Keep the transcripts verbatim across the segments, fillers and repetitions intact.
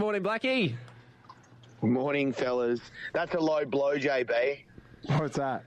morning, Blackie. Good morning, fellas. That's a low blow, J B. What's that?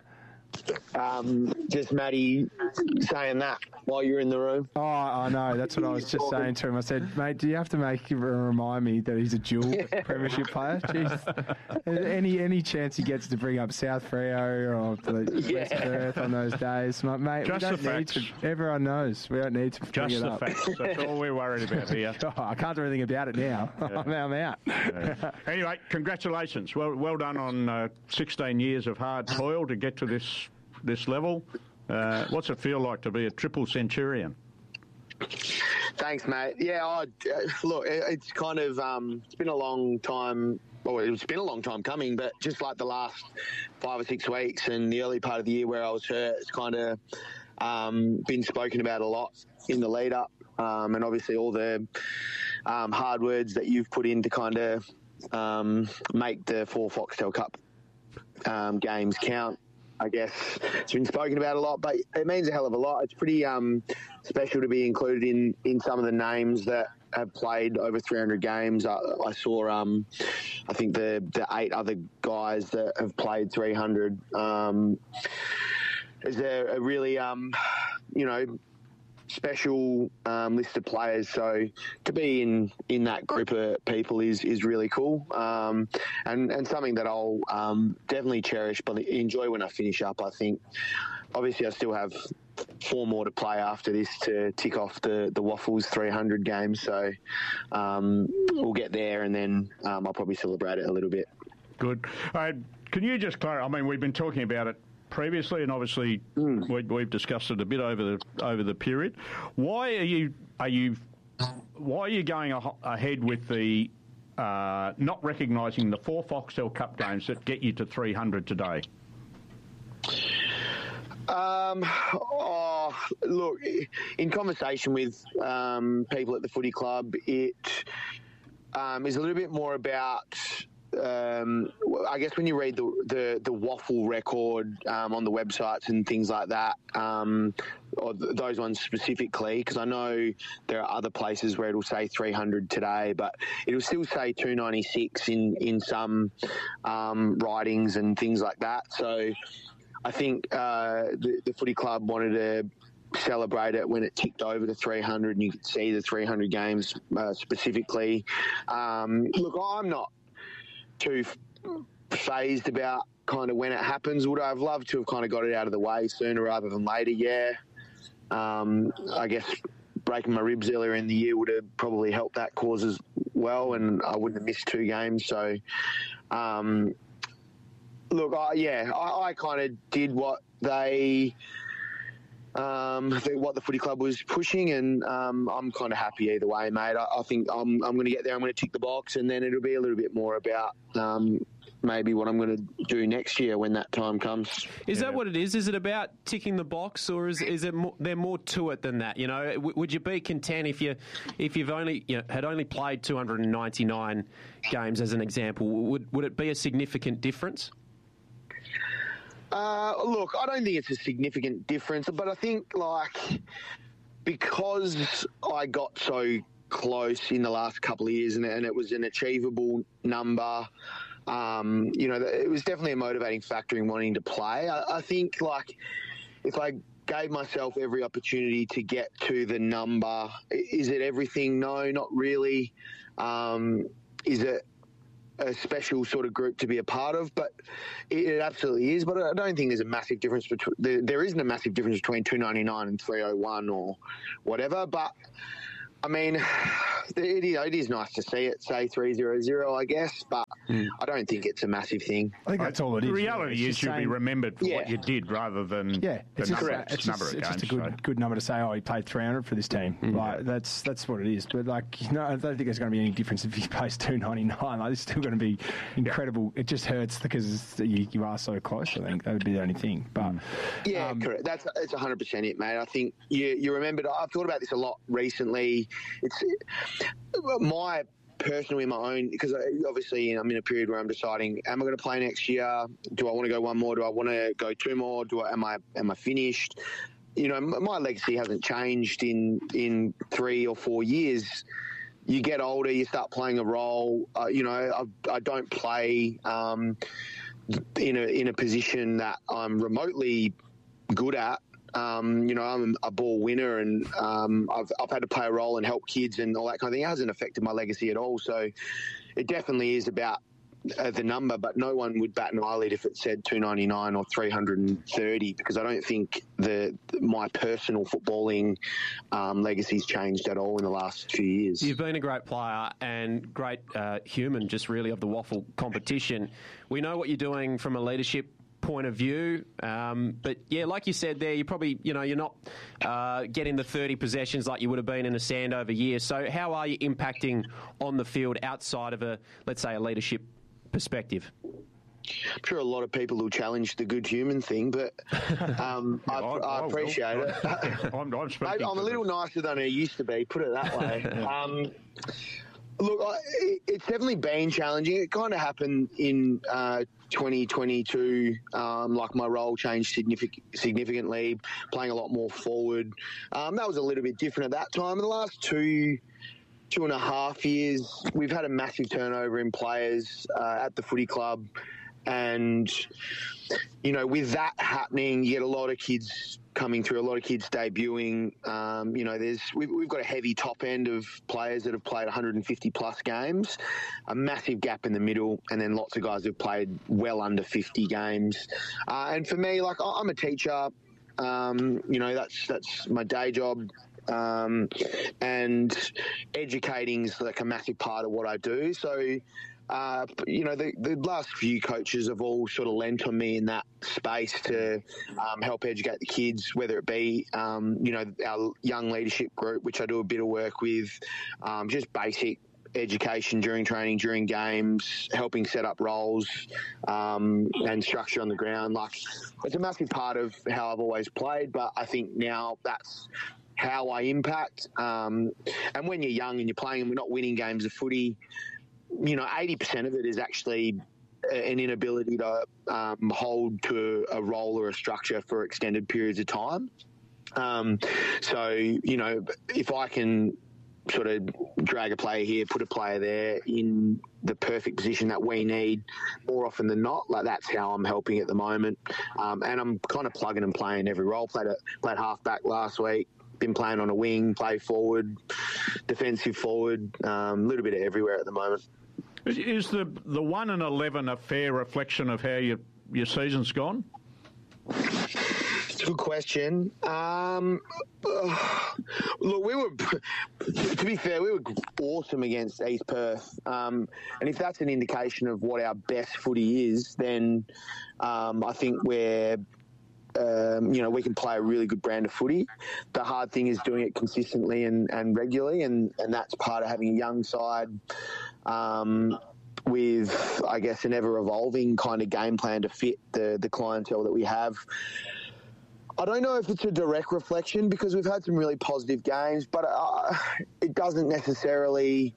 Um, just Matty saying that while you're in the room. Oh, I know. That's what I was just saying to him. I said, mate, do you have to make remind me that he's a dual premiership player? Jeez. Any any chance he gets to bring up South Freo or the Yeah. West Perth on those days? Mate, mate Just we the don't need facts. to. Everyone knows. We don't need to bring Just it the up. facts. That's all we're worried about here. Oh, I can't do anything about it now. I'm, I'm out. Yeah. Anyway, congratulations. Well, well done on uh, sixteen years of hard toil to get to this this level. Uh, what's it feel like to be a triple centurion? Thanks, mate. Yeah, I, uh, look, it, it's kind of um, it's been a long time. Well, it's been a long time coming, but just like the last five or six weeks and the early part of the year where I was hurt, it's kind of um, been spoken about a lot in the lead up, um, and obviously all the um, hard words that you've put in to kind of um, make the four Foxtel Cup um, games count. I guess it's been spoken about a lot, but it means a hell of a lot. It's pretty um, special to be included in, in some of the names that have played over three hundred games. I, I saw, um, I think, the, the eight other guys that have played three hundred. Um, is a, a really, um, you know, special um, list of players, so to be in, in that group of people is, is really cool, um, and, and something that I'll um, definitely cherish but enjoy when I finish up. I think obviously I still have four more to play after this to tick off the, the Waffles three hundred games, so um, we'll get there and then um, I'll probably celebrate it a little bit. Good. Uh, can you just clarify, I mean, we've been talking about it previously, and obviously mm. we, we've discussed it a bit over the over the period. Why are you are you why are you going a, ahead with the uh, not recognising the four Foxtel Cup games that get you to three hundred today? Um, oh, look, in conversation with um, people at the footy club, it um, is a little bit more about. Um, I guess when you read the the, the waffle record um, on the websites and things like that, um, or th- those ones specifically, because I know there are other places where it'll say three hundred today, but it'll still say two ninety-six in in some um, writings and things like that. So I think uh, the, the footy club wanted to celebrate it when it ticked over to three hundred, and you could see the three hundred games uh, specifically. Um, look, I'm not too phased about kind of when it happens. Would I have loved to have kind of got it out of the way sooner rather than later? Yeah. Um, I guess breaking my ribs earlier in the year would have probably helped that cause as well, and I wouldn't have missed two games. So, um, look, I, yeah, I, I kind of did what they... Um, what the footy club was pushing, and um, I'm kind of happy either way, mate. I, I think I'm, I'm going to get there. I'm going to tick the box, and then it'll be a little bit more about um, maybe what I'm going to do next year when that time comes. Is Yeah. that what it is? Is it about ticking the box, or is is it more, there more to it than that? You know, w- would you be content if you if you've only you know, had only played two hundred ninety-nine games as an example? Would would it be a significant difference? Uh, look, I don't think it's a significant difference, but I think, like, because I got so close in the last couple of years and, and it was an achievable number, um, you know, it was definitely a motivating factor in wanting to play. I, I think, like, if I gave myself every opportunity to get to the number, is it everything? No, not really. Um, is it a special sort of group to be a part of? But it, it absolutely is. But I don't think there's a massive difference between there, there isn't a massive difference between two ninety-nine and three oh one or whatever. But I mean, it is, it is nice to see it say three hundred, I guess, but mm. I don't think it's a massive thing. I think that's all it is. The reality really. is you'll be remembered for yeah. what you did rather than yeah, the it's number, just, it's number just, of it's games. just a good, so. good number to say, oh, he played three hundred for this team. Mm. Like, that's that's what it is. But, like, you know, I don't think there's going to be any difference if he plays two ninety-nine. Like, it's still going to be incredible. Yeah. It just hurts because you, you are so close, I think. That would be the only thing. But Yeah, um, correct. That's, that's one hundred percent it, mate. I think you, you remembered, I've thought about this a lot recently. It's my personally, my own, because obviously I'm in a period where I'm deciding, am I going to play next year? Do I want to go one more? Do I want to go two more? Do I, am I am I finished? You know, my legacy hasn't changed in in three or four years. you get older, you start playing a role. Uh, you know, I, I don't play um, in a in a position that I'm remotely good at. Um, you know, I'm a ball winner, and um, I've I've had to play a role and help kids and all that kind of thing. It hasn't affected my legacy at all. So it definitely is about uh, the number, but no one would bat an eyelid if it said two ninety-nine or three hundred thirty, because I don't think the my personal footballing um, legacy's changed at all in the last few years. You've been a great player and great uh, human, just really, of the waffle competition. We know what you're doing from a leadership point of view, um, but yeah, like you said there, you probably, you know, you're not uh, getting the thirty possessions like you would have been in a Sandover year. So how are you impacting on the field outside of a, let's say, a leadership perspective? I'm sure a lot of people will challenge the good human thing, but um, yeah, I, I, I appreciate I, it. I'm, I'm, Mate, I'm a little nicer than I used to be, put it that way. um, look, I, it's definitely been challenging. It kind of happened in uh, twenty twenty-two. Um, like my role changed significant, significantly, playing a lot more forward. Um, that was a little bit different at that time. In the last two... two and a half years, we've had a massive turnover in players uh, at the footy club. And, you know, with that happening, you get a lot of kids coming through, a lot of kids debuting. Um, you know, there's we've, we've got a heavy top end of players that have played one hundred fifty plus games, a massive gap in the middle, and then lots of guys who've played well under fifty games. Uh, and for me, like, I'm a teacher. Um, you know, that's that's my day job. Um, and educating is like a massive part of what I do. So, uh, you know, the, the last few coaches have all sort of lent on me in that space to um, help educate the kids, whether it be, um, you know, our young leadership group, which I do a bit of work with, um, just basic education during training, during games, helping set up roles um, and structure on the ground. Like, it's a massive part of how I've always played, but I think now that's how I impact. Um, and when you're young and you're playing and we're not winning games of footy, you know, eighty percent of it is actually an inability to um, hold to a role or a structure for extended periods of time. Um, so, you know, if I can sort of drag a player here, put a player there in the perfect position that we need more often than not, like, that's how I'm helping at the moment. Um, and I'm kind of plugging and playing every role. Played a, played halfback last week. Been playing on a wing, play forward, defensive forward, a um, little bit of everywhere at the moment. Is the the one and eleven a fair reflection of how your your season's gone? It's a good question. Um, uh, look, we were, to be fair, we were awesome against East Perth. Um, and if that's an indication of what our best footy is, then um, I think we're. Um, you know, we can play a really good brand of footy. The hard thing is doing it consistently and, and regularly, and, and that's part of having a young side um, with, I guess, an ever-evolving kind of game plan to fit the, the clientele that we have. I don't know if it's a direct reflection because we've had some really positive games, but uh, it doesn't necessarily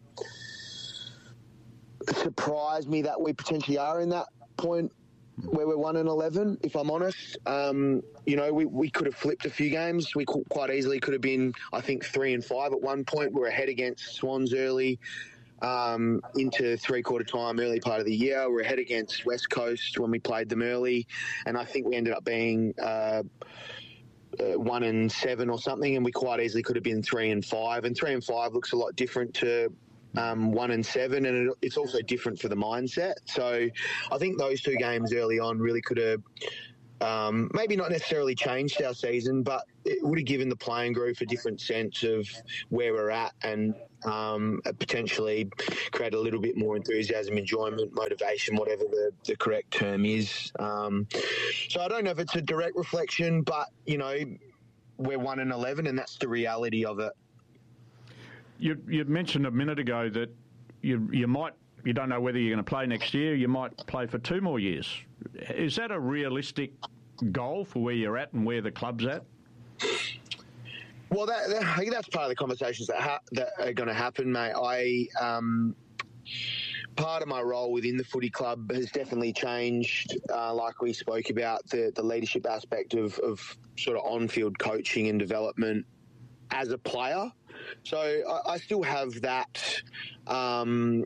surprise me that we potentially are in that point where we're one and eleven, if I'm honest. Um, you know, we, we could have flipped a few games. We could, quite easily could have been, I think, three and five at one point. We were ahead against Swans early um, into three-quarter time, early part of the year. We were ahead against West Coast when we played them early, and I think we ended up being uh, uh, one and seven or something, and we quite easily could have been three and five. And three and five looks a lot different to Um, one and seven, and it, it's also different for the mindset. So I think those two games early on really could have um, maybe not necessarily changed our season, but it would have given the playing group a different sense of where we're at, and um, potentially create a little bit more enthusiasm, enjoyment, motivation, whatever the, the correct term is. Um, so I don't know if it's a direct reflection, but, you know, we're one and eleven, and that's the reality of it. You, you mentioned a minute ago that you you might you don't know whether you're going to play next year. You might play for two more years. Is that a realistic goal for where you're at and where the club's at? Well, that, that, I think that's part of the conversations that ha- that are going to happen, mate. I um, part of my role within the footy club has definitely changed. Uh, like we spoke about, the the leadership aspect of, of sort of on-field coaching and development. as a player. So I, I still have that, um,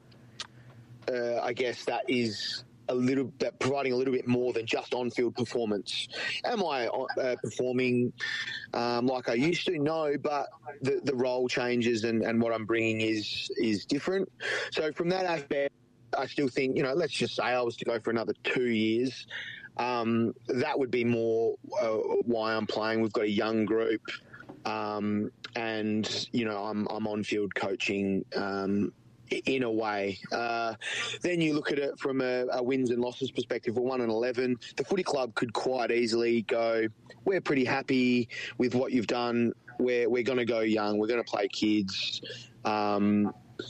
uh, I guess that is a little that providing a little bit more than just on-field performance. Am I uh, performing um, like I used to? No, but the, the role changes and, and what I'm bringing is is different. So from that aspect, I still think, you know, let's just say I was to go for another two years, um, that would be more uh, why I'm playing. We've got a young group, um, and, you know, I'm, I'm on-field coaching um in a way. Uh, then you look at it from a, a wins and losses perspective. We're one and eleven. The footy club could quite easily go, we're pretty happy with what you've done. We're, we're going to go young. We're going to play kids. Um,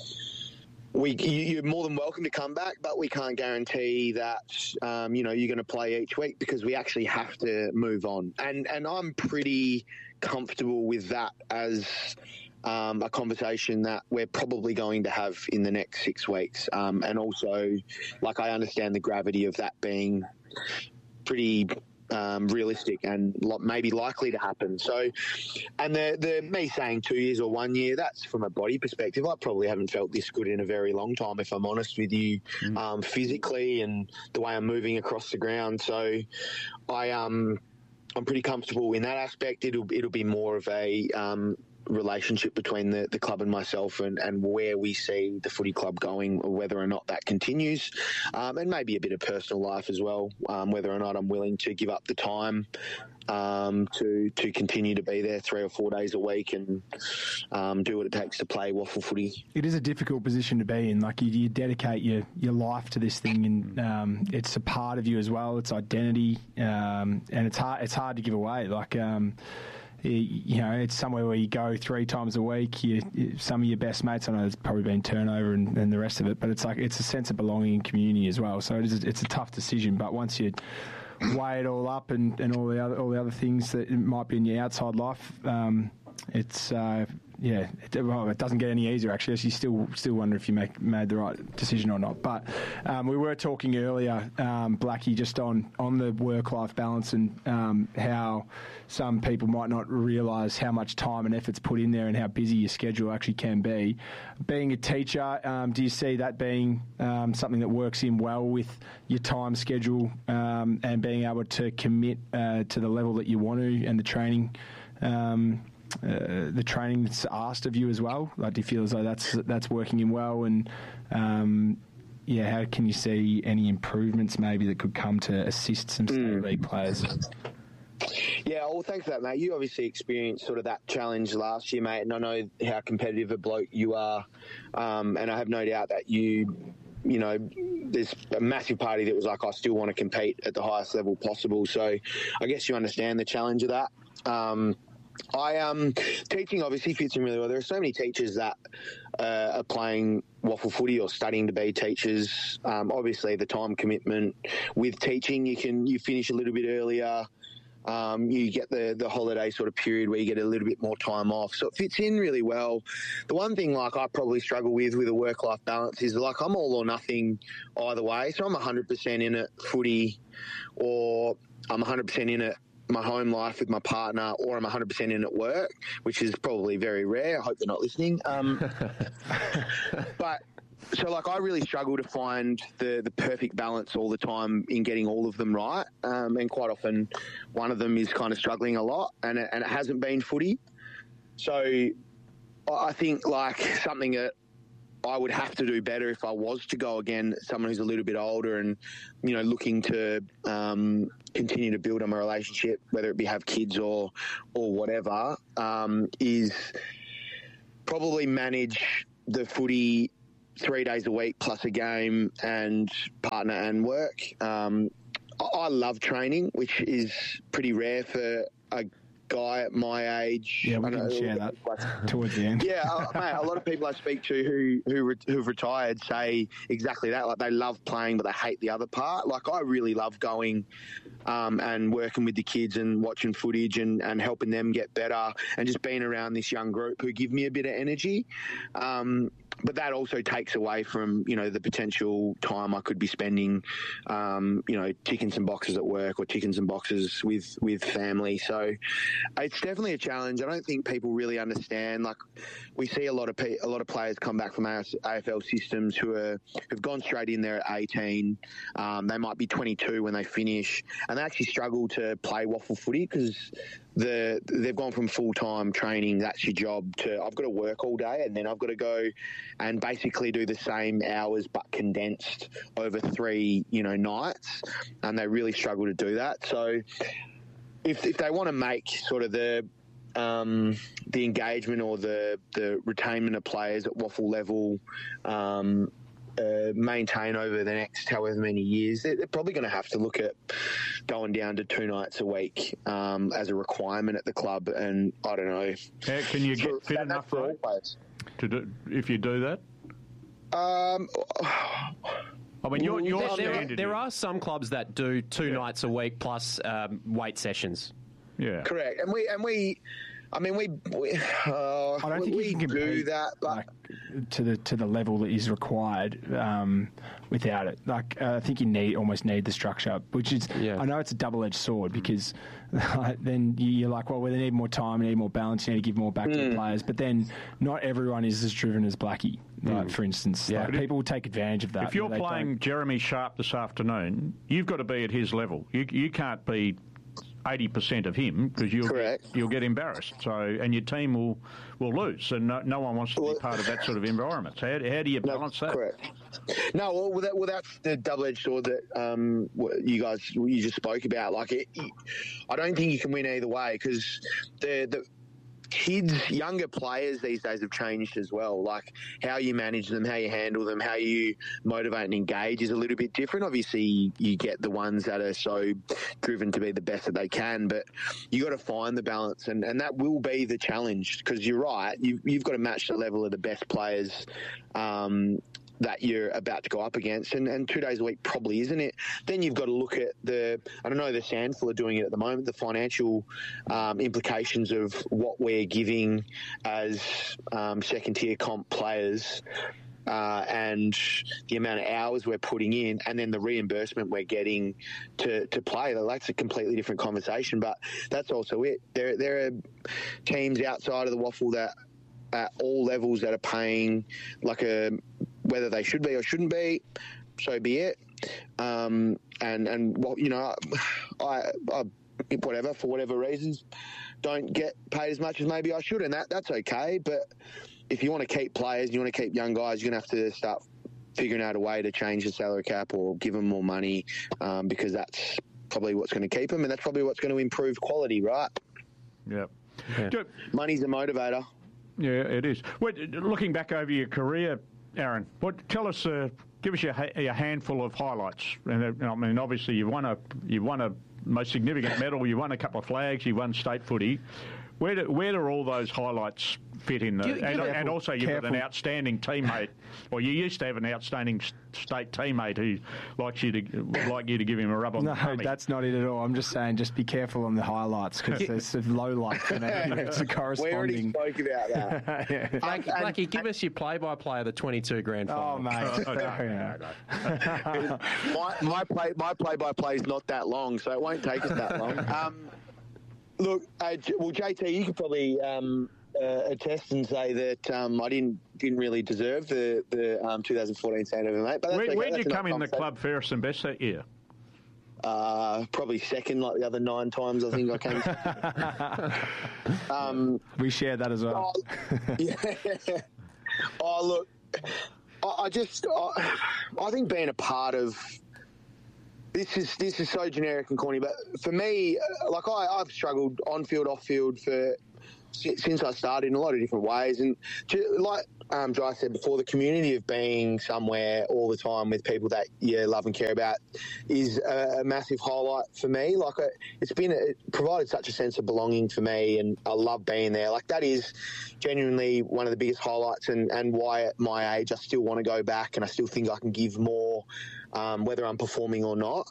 we, you're more than welcome to come back, but we can't guarantee that, um, you know, you're going to play each week because we actually have to move on. And, and I'm pretty comfortable with that as Um, a conversation that we're probably going to have in the next six weeks. Um, and also, like, I understand the gravity of that being pretty um, realistic and lo- maybe likely to happen. So, and the, the me saying two years or one year, that's from a body perspective. I probably haven't felt this good in a very long time, if I'm honest with you, mm. um, physically and the way I'm moving across the ground. So I, um, I'm pretty comfortable in that aspect. It'll, it'll be more of a, um, relationship between the, the club and myself and, and where we see the footy club going, or whether or not that continues, um, and maybe a bit of personal life as well, um, whether or not I'm willing to give up the time um, to to continue to be there three or four days a week and um, do what it takes to play waffle footy. It is a difficult position to be in. Like, you, you dedicate your, your life to this thing, and um, it's a part of you as well. It's identity, um, and it's hard. It's hard to give away. Like. Um, You know, it's somewhere where you go three times a week. You, you, some of your best mates, I know there's probably been turnover and, and the rest of it, but it's like it's a sense of belonging and community as well. So it is, it's a tough decision. But once you weigh it all up and, and all the other all the other things that might be in your outside life, um, it's uh, yeah, it, well, it doesn't get any easier actually. You still still wonder if you make made the right decision or not. But um, we were talking earlier, um, Blackie, just on on the work life balance and um, how some people might not realise how much time and effort's put in there and how busy your schedule actually can be. Being a teacher, um, do you see that being um, something that works in well with your time schedule um, and being able to commit uh, to the level that you want to and the training? Um, Uh, the training that's asked of you as well? Like, do you feel as though that's that's working in well? And um, yeah, how can you see any improvements maybe that could come to assist some state league players? Yeah, well, thanks for that, mate. You obviously experienced sort of that challenge last year, mate, and I know how competitive a bloke you are, um, and I have no doubt that you. You know, there's a massive party that was like, I still want to compete at the highest level possible. So I guess you understand the challenge of that. Um, I um teaching obviously fits in really well. There are so many teachers that uh, are playing waffle footy or studying to be teachers. Um, obviously, the time commitment with teaching, you can you finish a little bit earlier. Um, you get the the holiday sort of period where you get a little bit more time off, so it fits in really well. The one thing like I probably struggle with with a work life balance is like I'm all or nothing either way. So I'm one hundred percent in it footy, or I'm one hundred percent in it my home life with my partner, or I'm one hundred percent in at work, which is probably very rare. I hope they're not listening. Um, but so like I really struggle to find the, the perfect balance all the time in getting all of them right. Um, and quite often one of them is kind of struggling a lot, and it, and it hasn't been footy. So I think like something that I would have to do better if I was to go again, someone who's a little bit older and, you know, looking to um, continue to build on my relationship, whether it be have kids or or whatever, um, is probably manage the footy three days a week plus a game and partner and work. Um, I love training, which is pretty rare for a guy at my age. Yeah, we I can know, share that towards the end. Yeah, uh, mate, a lot of people I speak to who, who re- who've retired say exactly that. Like, they love playing, but they hate the other part. Like, I really love going um, and working with the kids and watching footage and, and helping them get better and just being around this young group who give me a bit of energy. Um, but that also takes away from, you know, the potential time I could be spending, um, you know, ticking some boxes at work or ticking some boxes with, with family. So it's definitely a challenge. I don't think people really understand. Like, we see a lot of pe- a lot of players come back from A F L systems who are who've gone straight in there at eighteen. Um, they might be twenty-two when they finish, and they actually struggle to play waffle footy because the they've gone from full time training, that's your job, to I've got to work all day and then I've got to go and basically do the same hours but condensed over three, you know, nights, and they really struggle to do that. So if if they want to make sort of the um, the engagement or the the retainment of players at waffle level um, Uh, maintain over the next however many years, they're, they're probably going to have to look at going down to two nights a week um, as a requirement at the club. And I don't know. How can you get fit enough for all players to do if you do that? Um, I mean, you're, you're there, there, are, standard there here. are some clubs that do two Yeah. nights a week plus um, weight sessions. Yeah, correct. And we and we. I mean, we we, uh, I don't think we you can do compete that, but like, to the to the level that is required um, without it. Like uh, I think you need almost need the structure, which is Yeah. I know it's a double edged sword because like, then you're like, well, we need more time, we need more balance, you need to give more back to the players. But then not everyone is as driven as Blackie, like, for instance. Yeah. Like, people will take advantage of that. if you're They playing don't- Jeremy Sharp this afternoon, you've got to be at his level. You you can't be eighty percent of him because you'll Correct. get, you'll get embarrassed. So and your team will, will lose, and no, no one wants to Well- be part of that sort of environment. So how, how do you No, balance that? correct. No, well, well, that, well, that's the double-edged sword that um, what you guys you just spoke about. Like, it, I don't think you can win either way because the the kids, younger players these days have changed as well. Like, how you manage them, how you handle them, how you motivate and engage is a little bit different. Obviously, you get the ones that are so driven to be the best that they can, but you got to find the balance, and, and that will be the challenge because you're right. You, you've got to match the level of the best players Um, that you're about to go up against, and, and two days a week probably isn't it. Then you've got to look at the, I don't know, the Sandful are doing it at the moment, the financial um, implications of what we're giving as um, second tier comp players uh, and the amount of hours we're putting in, and then the reimbursement we're getting to, to play. That's a completely different conversation, but that's also it. There, there are teams outside of the waffle that at all levels that are paying like a, whether they should be or shouldn't be, so be it. Um, and, and well, you know, I, I, whatever, for whatever reasons, don't get paid as much as maybe I should, and that that's okay. But if you want to keep players, you want to keep young guys, you're going to have to start figuring out a way to change the salary cap or give them more money um, because that's probably what's going to keep them, and that's probably what's going to improve quality, right? Yep. Yeah. Do- Money's a motivator. Yeah, it is. Wait, looking back over your career, Aaron, what tell us, uh, give us your, ha- your handful of highlights. And uh, I mean, obviously, you won a you won a most significant medal. You won a couple of flags. You won state footy. Where do, where do all those highlights fit in? The, Give- and, give- and also, you've got an careful. outstanding teammate. Well, you used to have an outstanding s- state teammate who likes you to would like you to give him a rub on No, the tummy. that's not it at all. I'm just saying, just be careful on the highlights because there's some low lights and it's a We already corresponding. spoke about that. Yeah. Blackie, Blackie, give us your play-by-play of the twenty-two grand final. Oh, mate. Oh, no, Yeah. no, no. my my play my play by play is not that long, so it won't take us that long. Um, look, uh, J- well, J T, you could probably um, uh, attest and say that um, I didn't didn't really deserve the the um, twenty fourteen Sandover, mate. But that's Where, okay. where'd you That's come another in the conversation. club fairest and best that year? Uh, probably second, like the other nine times I think I came. um, We share that as well. Oh, yeah. Oh, look, I, I just, I, I think being a part of this is this is so generic and corny, but for me, like I, I've struggled on field, off field for since I started in a lot of different ways, and to, like um, Dry said before, the community of being somewhere all the time with people that you love and care about is a, a massive highlight for me. Like a, it's been, it provided such a sense of belonging for me, and I love being there. Like that is genuinely one of the biggest highlights, and, and why at my age I still want to go back, and I still think I can give more, um, whether I'm performing or not.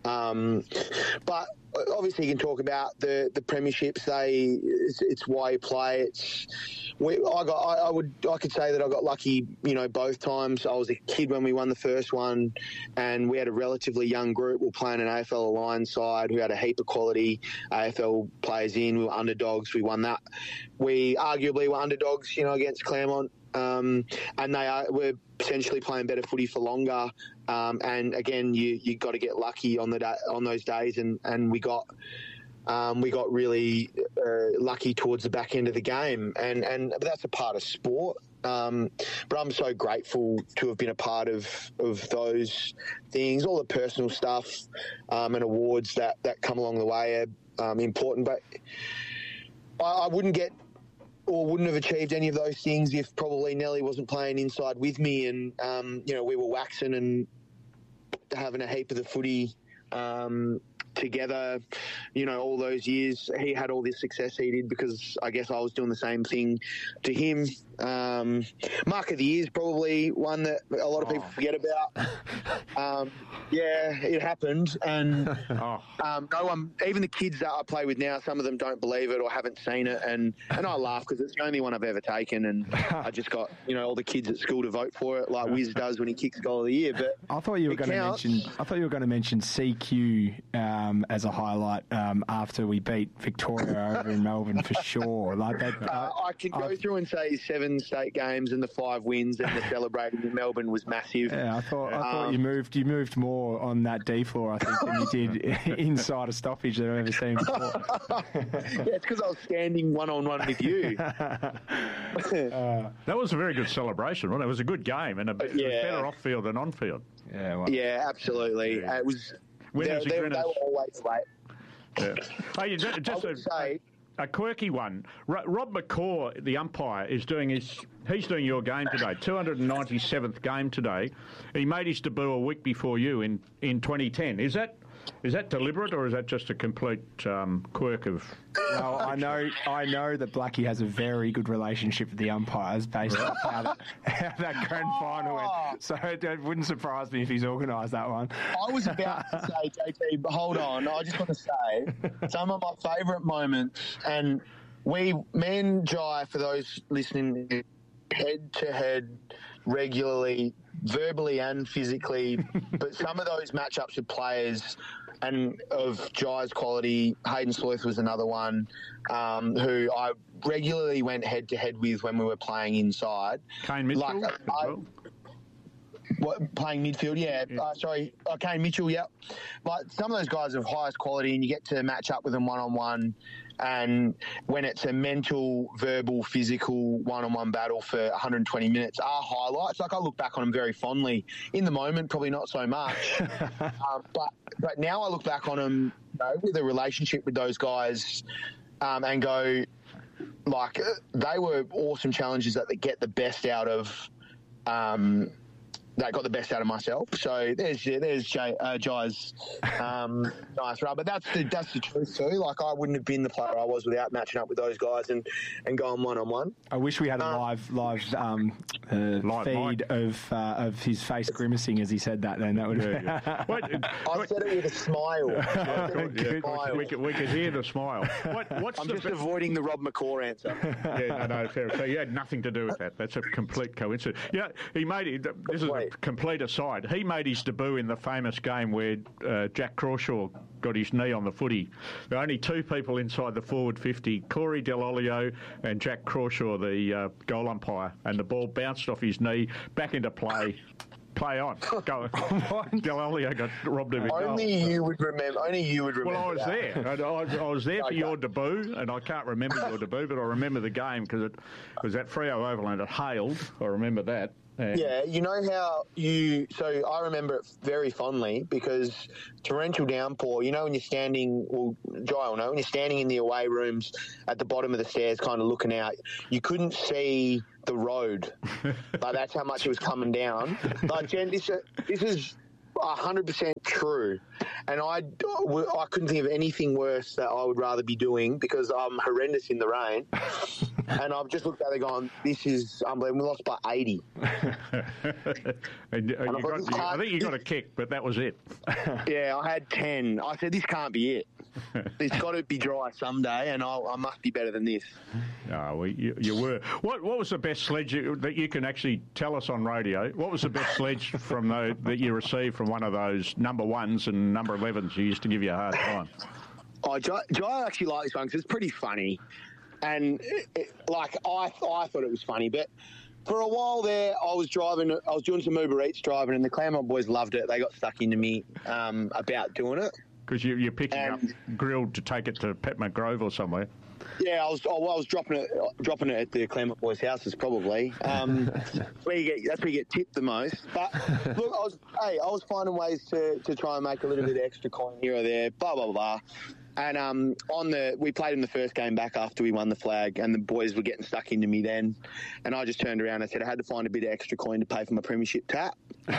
Um, but obviously, you can talk about the, the premierships. They it's, it's why you play. It's we, I got. I, I would. I could say that I got lucky. You know, both times. I was a kid when we won the first one, and we had a relatively young group. We were playing an A F L Alliance side who had a heap of quality A F L players in. We were underdogs. We won that. We arguably were underdogs. You know, against Claremont. Um, and they are, were potentially playing better footy for longer. Um, and again, you you got to get lucky on the da- on those days, and, and we got um, we got really uh, lucky towards the back end of the game, and and but that's a part of sport. Um, but I'm so grateful to have been a part of of those things, all the personal stuff um, and awards that, that come along the way are um, important. But I, I wouldn't get. Or wouldn't have achieved any of those things if probably Nelly wasn't playing inside with me, and um, you know we were waxing and having a heap of the footy um, together. You know, all those years he had all this success he did because I guess I was doing the same thing to him. Um, Mark of the Year is probably one that a lot of people oh. forget about. Um, yeah, it happened, and oh. um, no one, even the kids that I play with now, some of them don't believe it or haven't seen it, and, and I laugh because it's the only one I've ever taken, and I just got you know all the kids at school to vote for it, like Wiz does when he kicks goal of the year. But I thought you were going counts. to mention. I thought you were going to mention C Q um, as a highlight um, after we beat Victoria over in Melbourne for sure. Like that, uh, uh, I can go I've, through and say seven state games and the five wins and the celebrating in Melbourne was massive. Yeah, I thought I thought um, you moved you moved more on that D floor, I think, than you did inside a stoppage that I've ever seen before. Yeah, it's because I was standing one on one with you. uh, that was a very good celebration, wasn't it? It was a good game and a, yeah. it was better off field than on field. Yeah, well. yeah, absolutely. Yeah. Uh, it was. They, they, they were always late. Yeah. Oh, you just, just I would a, say. A quirky one. Rob McCaw, the umpire, is doing his. He's doing your game today. two hundred ninety-seventh game today. He made his debut a week before you in, in twenty ten. Is that is that deliberate or is that just a complete um, quirk of? Well, I know I know that Blackie has a very good relationship with the umpires based on how that, how that grand final went. So it, it wouldn't surprise me if he's organised that one. I was about to say, J T, but hold on. I just want to say some of my favourite moments, and we, me and Jai, for those listening, head to head regularly, verbally and physically, but some of those matchups with players and of Jai's quality, Hayden Sleuth was another one um, who I regularly went head to head with when we were playing inside. Kane Mitchell? Like, I, well. What, playing midfield, yeah. yeah. Uh, sorry, uh, Kane Mitchell, yeah. But some of those guys are of highest quality and you get to match up with them one-on-one. And when it's a mental, verbal, physical one-on-one battle for one hundred twenty minutes are highlights. Like I look back on them very fondly. In the moment, probably not so much. um, but but now I look back on them you know, with a relationship with those guys um, and go, like, they were awesome challenges that they get the best out of um that got the best out of myself. So there's there's Jay, uh, Jai's um, nice run. But that's the that's the truth too. Like I wouldn't have been the player I was without matching up with those guys and, and going one on one. I wish we had a live live, um, uh, live feed mic. of uh, of his face grimacing as he said that. Then that would. Yeah, yeah. What, I what, said it with a smile. Yeah, yeah, smile. We, could, we could hear the smile. What, what's I'm the just be- avoiding the Rob McCaw answer. Yeah, no, no, fair. So you had nothing to do with that. That's a complete coincidence. Yeah, he made it. This is a complete aside. He made his debut in the famous game where uh, Jack Crawshaw got his knee on the footy. There were only two people inside the forward fifty, Corey Dell'Olio and Jack Crawshaw, the uh, goal umpire, and the ball bounced off his knee back into play. Play on. Go. Dell'Olio got robbed of a goal. Only you would remember. Only you would remember. Well, I was that. there. I, I, I was there for okay. your debut, and I can't remember your debut, but I remember the game because it was at Freo Oval and it hailed. I remember that. And yeah, you know how you... So I remember it very fondly because torrential downpour, you know when you're standing... Well, Jai will know, when you're standing in the away rooms at the bottom of the stairs kind of looking out, you couldn't see the road. Like, that's how much it was coming down. Like, Jen, this, this is... one hundred percent true. And I, I couldn't think of anything worse that I would rather be doing because I'm horrendous in the rain. And I've just looked at it going, this is unbelievable. We lost by eighty. and, and and you got, you, I think you got a kick, but that was it. Yeah, I had ten. I said, this can't be it. It's got to be dry someday, and I'll, I must be better than this. No, well, you, you were. What What was the best sledge you, that you can actually tell us on radio? What was the best sledge from the, that you received from one of those number ones and number elevens who used to give you a hard time? Oh, Jai, Jai actually liked this one because it's pretty funny. And, it, it, like, I, I thought it was funny, but for a while there, I was driving, I was doing some Uber Eats driving, and the Claremont boys loved it. They got stuck into me um, about doing it. Because you, you're picking and, up grilled to take it to Petmont Grove or somewhere. Yeah, I was. Oh, well, I was dropping it, dropping it at the Claremont boys' houses probably. Um, where you get, that's where you get tipped the most. But look, I was, hey, I was finding ways to, to try and make a little bit of extra coin here or there. Blah blah blah. And um, on the, we played in the first game back after we won the flag, and the boys were getting stuck into me then. And I just turned around and said I had to find a bit of extra coin to pay for my premiership tap.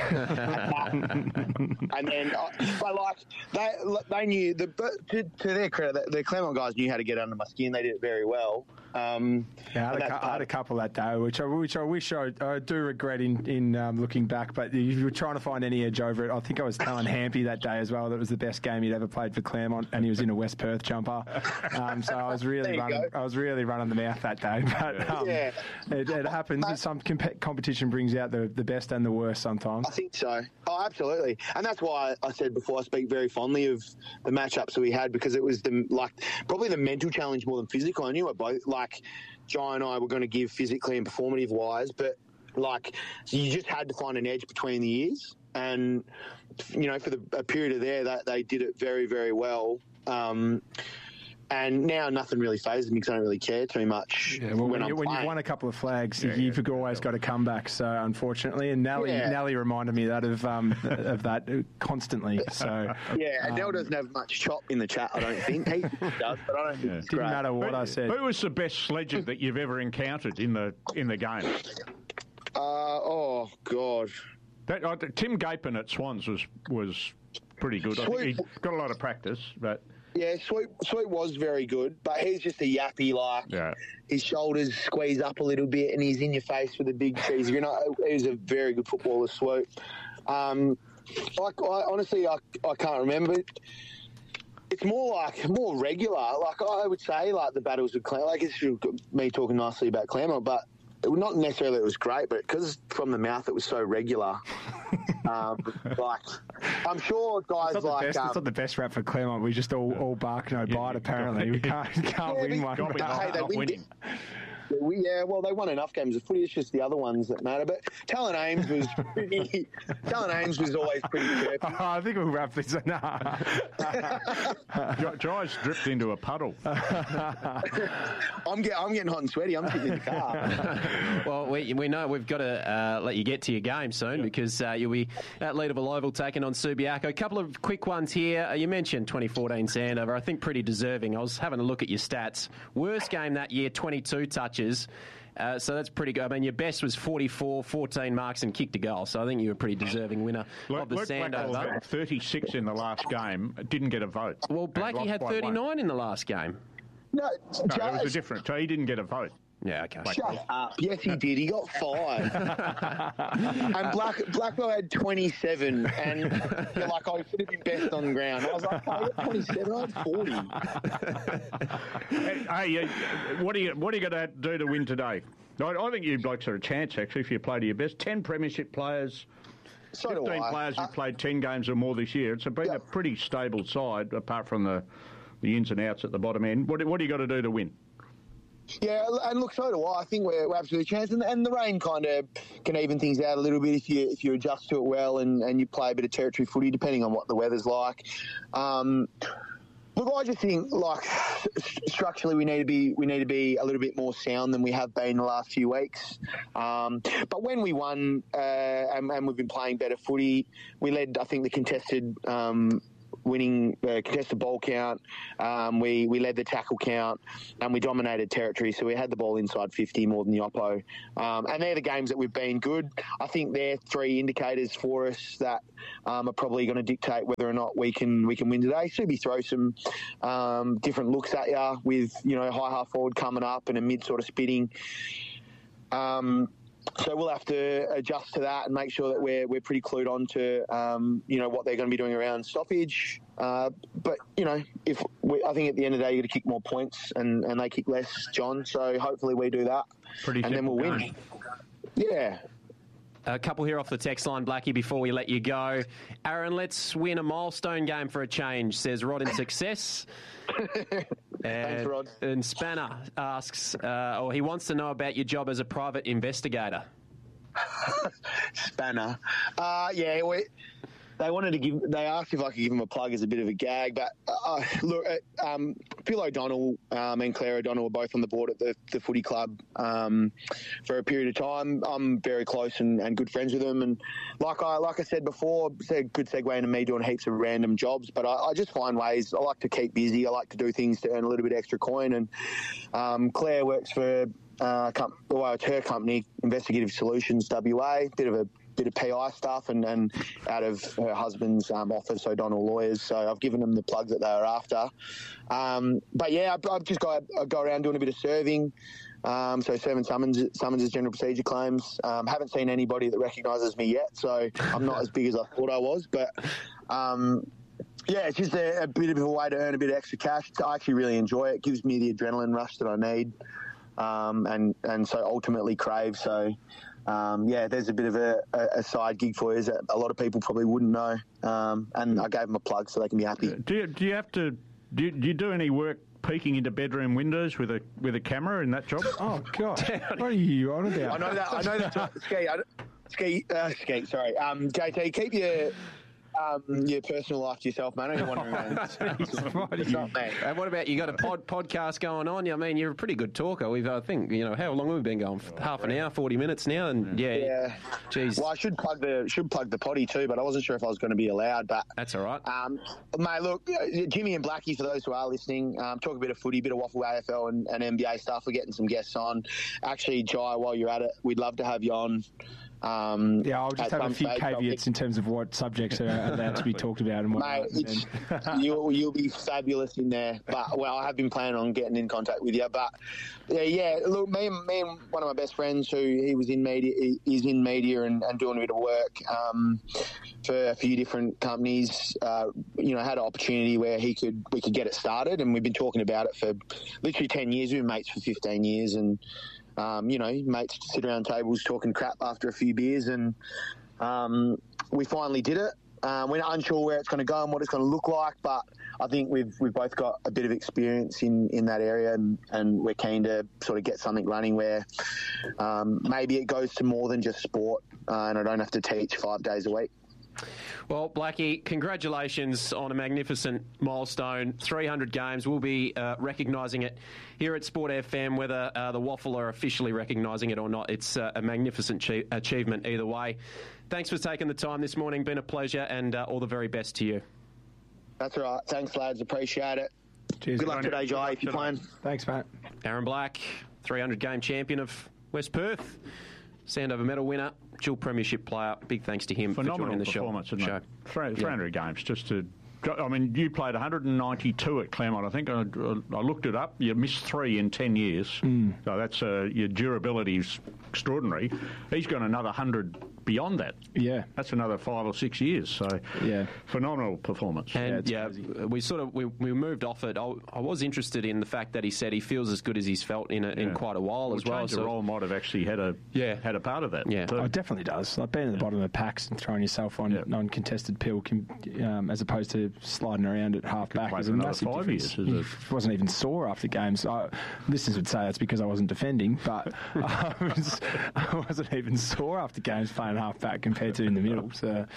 And then, uh, but like they they knew the to, to their credit, the Claremont guys knew how to get under my skin. They did it very well. Um, yeah, I had, a, I had a couple that day, which I which I wish I, I do regret in in um, looking back. But if you were trying to find any edge over it, I think I was telling Hampy that day as well that it was the best game he'd ever played for Claremont, and he was in a West Perth jumper. Um, so I was really running, I was really running the mouth that day. But um, yeah. it, it happens. But some comp- competition brings out the, the best and the worst sometimes. I think so. Oh, absolutely. And that's why I said before I speak very fondly of the matchups that we had, because it was the like probably the mental challenge more than physical. I knew it both. Like Jai and I were going to give physically and performative wise, but like so you just had to find an edge between the years. And you know, for the a period of there, that they did it very, very well. Um, And now nothing really phases me because I don't really care too much. Yeah, well, when, when, you, when you've won a couple of flags, yeah, you've yeah, always yeah. got to come back. So unfortunately, and Nelly, yeah. Nelly reminded me that of um, of that constantly. So yeah, and um, Nell doesn't have much chop in the chat, I don't think. He does, but I don't think yeah. it's Didn't great. matter what who, I said. Who was the best sledger that you've ever encountered in the in the game? Uh, oh God, that, uh, Tim Gapin at Swans was was pretty good. I think he got a lot of practice, but. Yeah, Sweet Sweet was very good, but he's just a yappy, like, yeah. his shoulders squeeze up a little bit and he's in your face with a big cheese. You know, he's a very good footballer, Sweet. Um, like, I, honestly, I, I can't remember. It's more like, more regular. Like, I would say, like, the battles with Claremont, like, it's me talking nicely about Claremont, but not necessarily it was great, but because from the mouth it was so regular. um, like, I'm sure guys it's like... Best, um, it's not the best rap for Claremont. We just all, all bark no bite, yeah, apparently. We can't, can't yeah, win we, one. But, hey, they win. Winning. We, yeah, well, they won enough games of footy. It's just the other ones that matter. But Talon Ames was pretty. Talon Ames was always pretty chirpy. Oh, I think we'll wrap this. Nah. Jai's dripped into a puddle. I'm, get, I'm getting hot and sweaty. I'm sitting in the car. Well, we we know we've got to uh, let you get to your game soon, yeah. because uh, you'll be at Leederville Oval taking on Subiaco. A couple of quick ones here. Uh, you mentioned twenty fourteen Sandover. I think pretty deserving. I was having a look at your stats. Worst game that year, twenty-two touches. Uh, so that's pretty good. I mean, your best was forty-four, fourteen marks and kicked a goal. So I think you were a pretty deserving winner Luke, of the Luke Sandover. Had thirty-six in the last game, didn't get a vote. Well, Blackie had thirty-nine one. In the last game. No, no that was a different. So he didn't get a vote. Yeah, okay. Shut up. Yes, he did. He got five. And Black, Blackwell had twenty-seven. And you're like, oh, he should have been best on the ground. I was like, oh, I got twenty-seven. I had forty. Hey, uh, what are you, what are you going to do to win today? I, I think you blokes are a chance, actually, if you play to your best. Ten premiership players. So fifteen players who've uh, played ten games or more this year. It's been yeah. a pretty stable side, apart from the, the ins and outs at the bottom end. What, what do you got to do to win? Yeah, and look, so do I. I think we're, we're absolutely a chance, and, and the rain kind of can even things out a little bit if you if you adjust to it well and, and you play a bit of territory footy, depending on what the weather's like. Um, look, I just think like structurally we need to be we need to be a little bit more sound than we have been in the last few weeks. Um, but when we won uh, and, and we've been playing better footy, we led I think the contested. Um, winning uh, contested ball count. Um, we, we led the tackle count, and we dominated territory. So we had the ball inside fifty more than the oppo. Um, and they're the games that we've been good. I think they're three indicators for us that um, are probably going to dictate whether or not we can we can win today. Subi throw some um, different looks at you with, you know, high half forward coming up and a mid sort of spitting. Um, So we'll have to adjust to that and make sure that we're we're pretty clued on to um, you know, what they're going to be doing around stoppage. Uh, but you know, if we, I think at the end of the day, you got to kick more points, and, and they kick less, John. So hopefully we do that, Pretty and then we'll win. game. Yeah. A couple here off the text line, Blackie, before we let you go. Aaron, let's win a milestone game for a change, says Rod in Success. Thanks, and, Rod. and Spanner asks, uh, or he wants to know about your job as a private investigator. Spanner. Uh, yeah, we, they wanted to give. They asked if I could give them a plug as a bit of a gag, but uh, look, uh, um, Phil O'Donnell um, and Claire O'Donnell were both on the board at the, the footy club um, for a period of time. I'm very close and, and good friends with them, and like I like I said before, it's a good segue into me doing heaps of random jobs. But I, I just find ways. I like to keep busy. I like to do things to earn a little bit extra coin. And um, Claire works for uh, com- well, it's her company, Investigative Solutions W A. Bit of a bit of P I stuff, and, and out of her husband's um, office, O'Donnell Lawyers. So I've given them the plug that they were after. Um, but yeah, I've, I've just got I go around doing a bit of serving. Um, so serving summons, summonses, general procedure claims. Um, haven't seen anybody that recognises me yet, so I'm not as big as I thought I was. But um, yeah, it's just a, a bit of a way to earn a bit of extra cash. I actually really enjoy it. It gives me the adrenaline rush that I need, um, and and so ultimately crave. So. Um, yeah, there's a bit of a, a side gig for you that a lot of people probably wouldn't know, um, and I gave them a plug so they can be happy. Do you, do you have to do you, do you do any work peeking into bedroom windows with a with a camera in that job? Oh God, what are you on about? I know that. I know that. Ski, I, ski, uh, ski. Sorry, um, J T, keep your um, your personal life to yourself, man. I don't want to around. It's not me. And what about you? Got a pod, podcast going on? I mean, you're a pretty good talker. We've, I think, you know, how long have we been going? Half an hour, forty minutes now, and yeah, Yeah. geez, Well, I should plug the should plug the potty too, but I wasn't sure if I was going to be allowed. But that's all right. Um, mate, look, uh, Jimmy and Blackie, for those who are listening, um, talk a bit of footy, a bit of waffle A F L and, and N B A stuff. We're getting some guests on. Actually, Jai, while you're at it, we'd love to have you on. Um, Yeah, I'll just at have a some few stage. caveats in terms of what subjects are allowed to be talked about and what. Mate, it's, you'll, you'll be fabulous in there. But well, I have been planning on getting in contact with you. But yeah, yeah. Look, me and me and one of my best friends, who he was in media, is in media and, and doing a bit of work um, for a few different companies. Uh, you know, had an opportunity where he could we could get it started, and we've been talking about it for literally ten years. We've been mates for fifteen years, and. Um, you know, mates sit around tables talking crap after a few beers, and um, we finally did it. Um, we're not unsure where it's going to go and what it's going to look like, but I think we've we've both got a bit of experience in, in that area, and, and we're keen to sort of get something running where um, maybe it goes to more than just sport, uh, and I don't have to teach five days a week. Well, Blackie, congratulations on a magnificent milestone. three hundred games. We'll be uh, recognising it here at Sport F M, whether uh, the Waffle are officially recognising it or not. It's uh, a magnificent che- achievement either way. Thanks for taking the time this morning. Been a pleasure, and uh, all the very best to you. That's all right. Thanks, lads. Appreciate it. Cheers. Good luck today, Jai, if you're playing. Thanks, mate. Aaron Black, three hundred game champion of West Perth. Sandover medal winner, dual premiership player. Big thanks to him Phenomenal for joining the performance, show. isn't show. it? Three, three hundred games just to. I mean, you played one hundred ninety-two at Claremont. I think I, I looked it up. You missed three in ten years, mm. so that's uh, your durability is extraordinary. He's got another hundred beyond that. Yeah, that's another five or six years. So yeah, phenomenal performance. And yeah, yeah we sort of we, we moved off it. I, I was interested in the fact that he said he feels as good as he's felt in a, yeah. in quite a while well, as well. So the role might have actually had a yeah. had a part of that. Yeah, so, oh, it definitely does. Like being at the bottom of the packs and throwing yourself on yeah. non-contested pill, can, um, as opposed to sliding around at half back, is a massive five difference. Years, he it? wasn't even sore after games. I, listeners would say that's because I wasn't defending, but I, was, I wasn't even sore after games playing half back compared to in the middle. So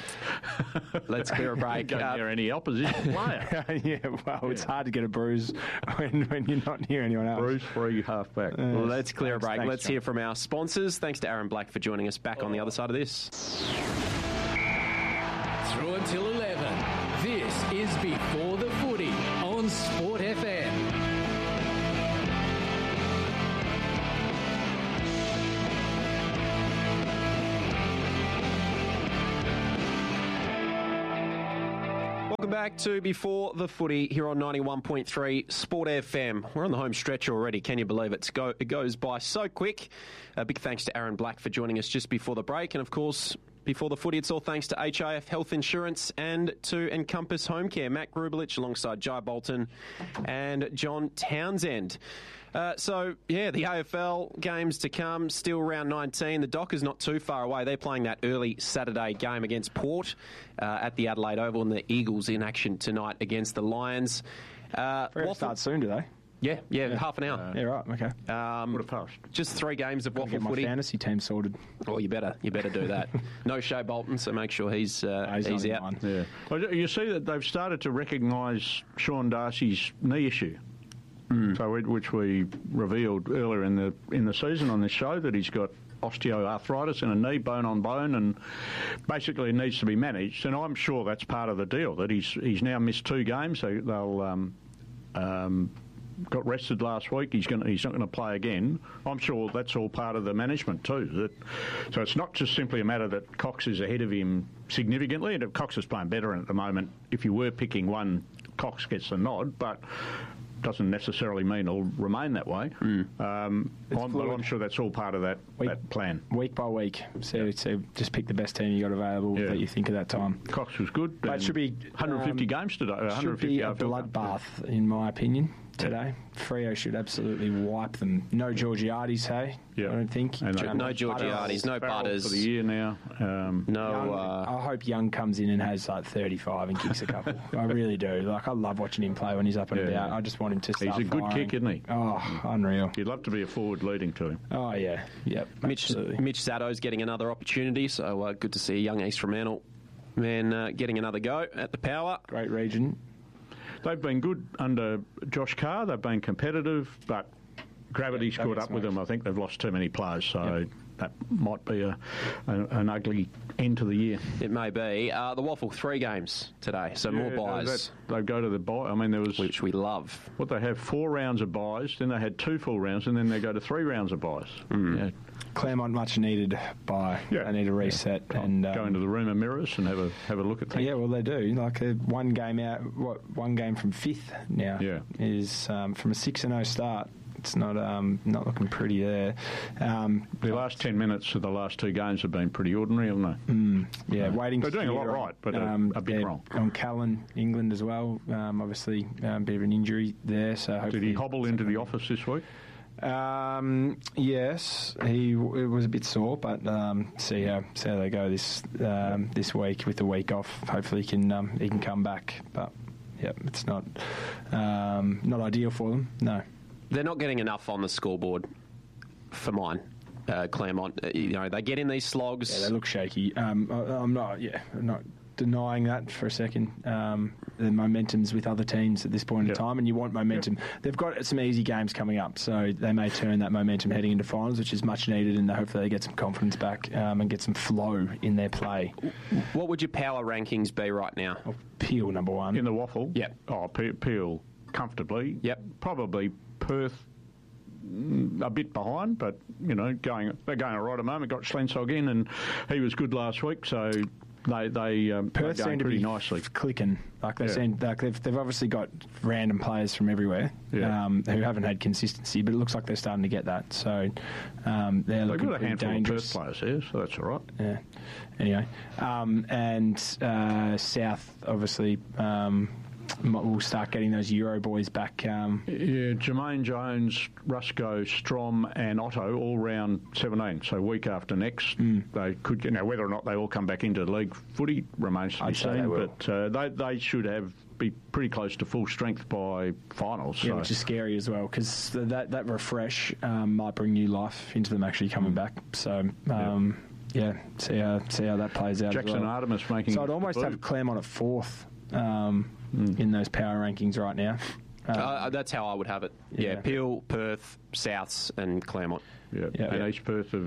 let's clear a break. Don't uh, near any opposition player. yeah, well, yeah. it's hard to get a bruise when, when you're not near anyone else. Bruise-free half back. Uh, well, let's clear thanks, a break. Thanks, let's John. hear from our sponsors. Thanks to Aaron Black for joining us back oh. on the other side of this. through until eleven. This is Before the Footy on Sport F M. Welcome back to Before the Footy here on ninety-one point three Sport F M. We're on the home stretch already. Can you believe it? It's go, it goes by so quick. A big thanks to Aaron Black for joining us just before the break. And, of course, before the footy, it's all thanks to H I F Health Insurance and to Encompass Home Care. Matt Grubelich alongside Jai Bolton and John Townsend. Uh, so, yeah, the A F L games to come, still round nineteen. The Dockers not too far away. They're playing that early Saturday game against Port uh, at the Adelaide Oval, and the Eagles in action tonight against the Lions. Uh, Waffle start soon, do they? Yeah, yeah, yeah, half an hour. Uh, yeah, right, okay. Um, Would have passed. Just three games of waffle get my footy. fantasy team sorted. Oh, you better, you better do that. No Shea Bolton, so make sure he's uh, no, he's, he's not out. mine. Yeah. Well, you see that they've started to recognise Sean Darcy's knee issue. Mm. So, which we revealed earlier in the in the season on this show, that he's got osteoarthritis in a knee, bone on bone, and basically it needs to be managed. And I'm sure that's part of the deal, that he's he's now missed two games. So they'll um, um, got rested last week. He's going he's not going to play again. I'm sure that's all part of the management too. That so it's not just simply a matter that Cox is ahead of him significantly. And Cox is playing better at the moment. If you were picking one, Cox gets the nod, but doesn't necessarily mean it'll remain that way. Mm. Um, I'm, but I'm sure that's all part of that, week, that plan. Week by week. So, yeah. so just pick the best team you got available yeah. that you think at that time. Cox was good. But it should be one hundred fifty um, games today. one hundred fifty should be a bloodbath, in my opinion, today. Yeah. Freo should absolutely wipe them. No Georgiades, hey? Yeah. I don't think. And no, no Georgiades, no Butters. For the year now. Um, no. Young, uh, I hope Young comes in and has like thirty-five and kicks a couple. I really do. Like, I love watching him play when he's up and yeah. about. I just want him to start He's a good firing. kick, isn't he? Oh, unreal. You'd love to be a forward leading to him. Oh, yeah. Yep, Mitch, Mitch Sado's getting another opportunity, so uh, good to see a young East Fremantle man uh, getting another go at the power. Great region. They've been good under Josh Carr. They've been competitive, but gravity's yeah, caught up with them. I think they've lost too many players, so yep. that might be a, a an ugly end to the year. It may be. Uh, the Waffle, three games today, so yeah, more buys. That, they go to the bye. I mean, there was... Which we love. What, they have four rounds of buys, then they had two full rounds, and then they go to three rounds of buys. Mm. Yeah. Claremont much needed by. Yeah. They need a reset yeah. and um, go um, into the room of mirrors and have a have a look at things. Yeah, well they do. Like a one game out, what one game from fifth now yeah. is um, from a six and zero start. It's not um, not looking pretty there. Um, the last ten minutes of the last two games have been pretty ordinary, haven't they? Mm, yeah, no. waiting. They're doing a lot right, but um, a, a bit wrong. On Callan, England as well. Um, obviously, a um, bit of an injury there. So hopefully, did he hobble into the office this week? Um, yes, he it was a bit sore, but um, see how see how they go this um, this week with the week off. Hopefully, he can um, he can come back. But yeah, it's not um, not ideal for them. No, they're not getting enough on the scoreboard for mine. Uh, Claremont, uh, you know, they get in these slogs. Yeah, they look shaky. Um, I, I'm not. Yeah, I'm not denying that for a second. Um, the momentum's with other teams at this point yep. in time, and you want momentum. Yep. They've got some easy games coming up, so they may turn that momentum heading into finals, which is much needed, and hopefully they get some confidence back um, and get some flow in their play. What would your power rankings be right now? Oh, Peel, number one. In the Waffle? Yep. Oh, Peel comfortably. Yep. Probably Perth a bit behind, but, you know, going they're going all right at the moment. Got Schlensog in, and he was good last week, so... They they um, Perth seem to pretty be nicely clicking. Like they yeah. seem like they've they've obviously got random players from everywhere yeah. um, who haven't had consistency, but it looks like they're starting to get that. So um, they're they've looking got a handful dangerous. of Perth players here, so that's all right. Yeah. Anyway, um, and uh, South obviously. Um, We'll start getting those Euro boys back. Um, yeah, Jermaine Jones, Rusco, Strom, and Otto all round seventeen. So week after next, mm. they could get. Now, whether or not they all come back into league footy remains to be I'd seen. But uh, they they should have be pretty close to full strength by finals. Yeah, so. which is scary as well because that that refresh um, might bring new life into them actually coming mm. back. So. Um, yeah. yeah, see how see how that plays out. Jackson as well. Artemis making. So I'd almost have Claremont at fourth. Um, mm. in those power rankings right now. Um, uh, that's how I would have it. Yeah, yeah Peel, Perth, Souths and Claremont. Yeah, yeah. and East Perth have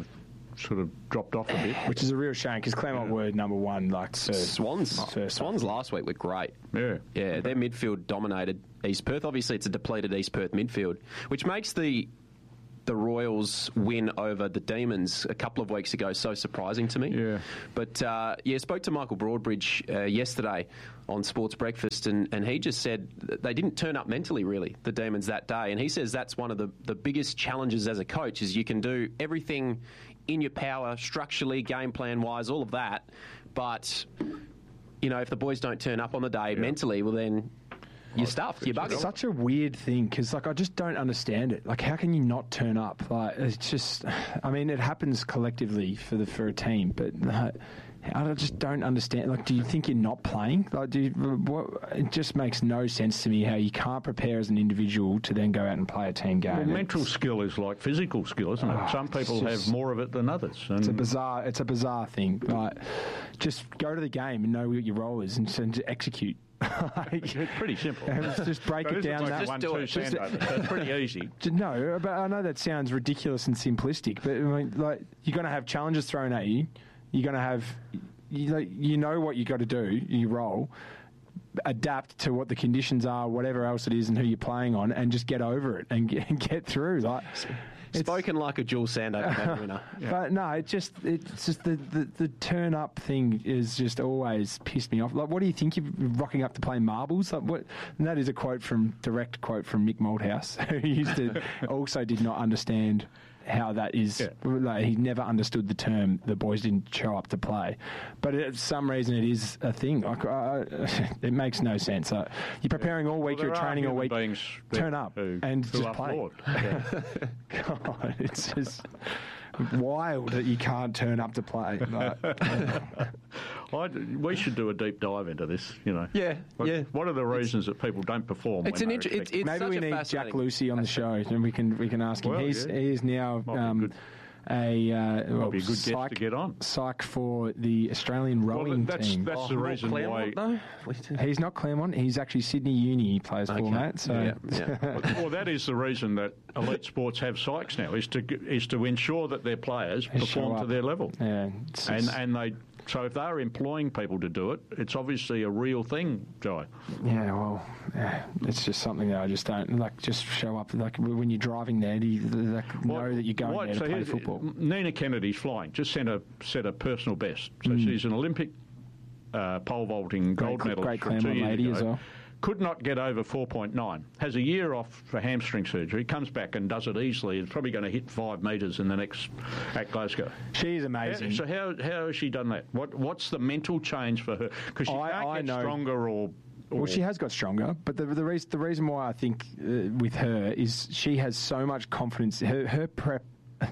sort of dropped off a bit. Which is a real shame because Claremont Yeah. were number one. Like first, Swans, first Swans last week were great. Yeah. Yeah, their midfield dominated East Perth. Obviously, it's a depleted East Perth midfield, which makes the the Royals win over the Demons a couple of weeks ago so surprising to me. Yeah. But, uh, yeah, spoke to Michael Broadbridge uh, yesterday on Sports Breakfast, and, and he just said that they didn't turn up mentally, really, the Demons that day. And he says that's one of the, the biggest challenges as a coach is you can do everything in your power, structurally, game plan-wise, all of that. But, you know, if the boys don't turn up on the day mentally, well, then you're stuffed. You're It's buggered. such a weird thing because, like, I just don't understand it. Like, how can you not turn up? Like, it's just, I mean, it happens collectively for the for a team, but uh, I just don't understand. Like, do you think you're not playing? Like, do you, what? It just makes no sense to me how you can't prepare as an individual to then go out and play a team game. Well, It's- mental skill is like physical skill, isn't it? Oh, Some people it's just- have more of it than others. And It's a bizarre. It's a bizarre thing. Like, just go to the game and know what your role is and, and just execute. Like, it's pretty simple. let's just break That it isn't down. like that a Just one, do two it. Just- Sandover, so it's pretty easy. No, but I know that sounds ridiculous and simplistic. But I mean, like, you're going to have challenges thrown at you. You're going to have, you, like, you know what you got to do. You roll, adapt to what the conditions are, whatever else it is, and who you're playing on, and just get over it and get, and get through. Like, it's- Spoken like a Jules Sandover medal winner. But no, it just it's just the, the, the turn up thing is just always pissed me off. Like, what do you think you're rocking up to play marbles? Like, what? And that is a quote from direct quote from Mick Malthouse, who used to also did not understand how that is. Yeah. Like, he never understood the term. The boys didn't show up to play, but it, for some reason it is a thing. Like, uh, it makes no sense. Like, you're preparing all week. Well, you're there are training all human week. beings that- Turn up who- and who just play. applaud. Yeah. God, it's just wild that you can't turn up to play. Like, I, we should do a deep dive into this, you know. Yeah, Like, yeah. What are the reasons that people don't perform? It's when an they're inter- it's, expected? it's maybe such we a need Jack fascinating- Lucy on the show, and we can we can ask him. Well, he's yeah. he is now Might be um, good. a uh, well, be a good guest to psych, get on. psych for the Australian Well, rowing that's team. that's Oh, the not reason why. Claremont, though? He's not Claremont. He's actually Sydney Uni. He plays for Okay. Matt. So Yeah, yeah. Well, that is the reason that elite sports have psychs now is to is to ensure that their players They show perform to up. their level, yeah, it's and just- and they. So if they're employing people to do it, it's obviously a real thing, Guy. yeah, well, yeah, it's just something that I just don't like. Just show up. Like, when you're driving there, do you like, know that you're going Why- there to so play here's- football? Nina Kennedy's flying. Just set a set a personal best. So she's an Olympic uh, pole vaulting gold Great- medalist great from two Claremont years lady ago. as well. Could not get over four point nine. Has a year off for hamstring surgery. Comes back and does it easily. It's probably going to hit five metres in the next at Glasgow. She's amazing. So how how has she done that? What what's the mental change for her? Because she I- can't I get know- stronger or. or Well, she has got stronger, but the the reason the reason why I think uh, with her is she has so much confidence. Her her prep,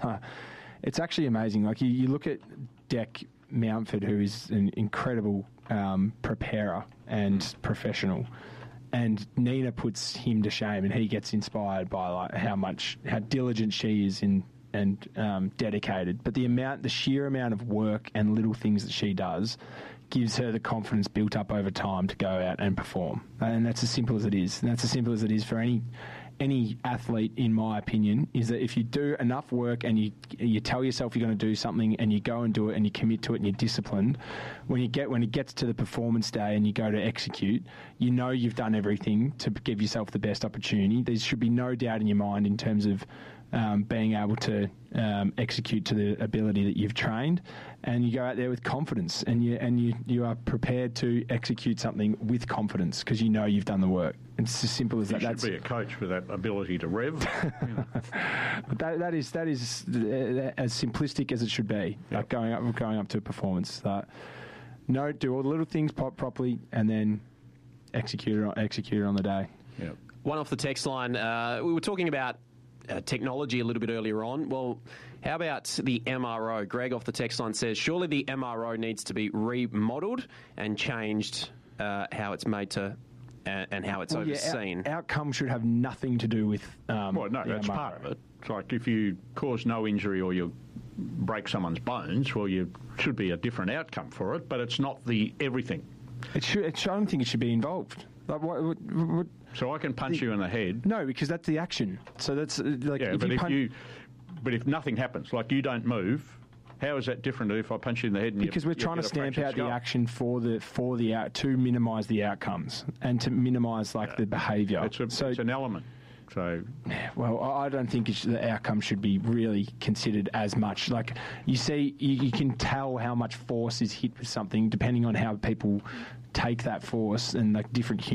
it's actually amazing. Like, you, you look at Dec Mountford, who is an incredible um, preparer and professional, and Nina puts him to shame, and he gets inspired by like how much how diligent she is in and um, dedicated. But the amount, the sheer amount of work and little things that she does gives her the confidence built up over time to go out and perform. And that's as simple as it is. And that's as simple as it is for any any athlete, in my opinion, is that if you do enough work and you you tell yourself you're going to do something and you go and do it and you commit to it and you're disciplined, when you get when it gets to the performance day and you go to execute, you know you've done everything to give yourself the best opportunity. There should be no doubt in your mind in terms of Um, being able to um, execute to the ability that you've trained, and you go out there with confidence, and you and you, you are prepared to execute something with confidence because you know you've done the work. It's as simple as You that. should That's be a coach with that ability to rev. You know. that, that is that is uh, as simplistic as it should be. Like going up going up to a performance. Uh, no, do all the little things pop properly, and then execute it on, execute it on the day. Yeah. One off the text line, uh, we were talking about uh, technology a little bit earlier on. Well, how about the M R O? Greg off the text line says, surely the M R O needs to be remodelled and changed uh, how it's made to uh, and how it's Well, yeah, overseen. out- outcome should have nothing to do with. Um, Well, no, the that's M R O. part of it. It's like if you cause no injury or you break someone's bones, well, you should be a different outcome for it, but it's not the everything. It should. It should I don't think it should be involved. Like what? what, what So I can punch you in the head. no, because that's the action. So that's uh, like Yeah, if but you if punch, you, but if nothing happens, like you don't move, How is that different to if I punch you in the head? And Because you, we're you trying to get a stamp fractured out the skull? action for the for the out to minimise the outcomes and to minimise like the behaviour. It's, a, so, it's an element. So, well, I I don't think it should, the outcome should be really considered as much. Like you see, you, you can tell how much force is hit with something depending on how people take that force and like different